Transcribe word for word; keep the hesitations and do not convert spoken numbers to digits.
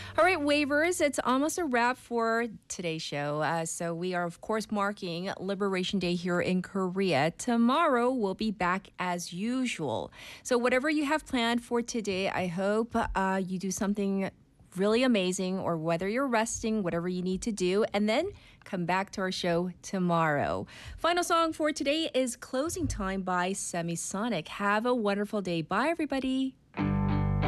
All right, Wavers, it's almost a wrap for today's show. Uh, so, we are, of course, marking Liberation Day here in Korea. Tomorrow, we'll be back as usual. So, whatever you have planned for today, I hope uh, you do something really amazing, or whether you're resting, whatever you need to do, and then come back to our show tomorrow. Final song for today is Closing Time by Semisonic. Have a wonderful day. Bye, everybody.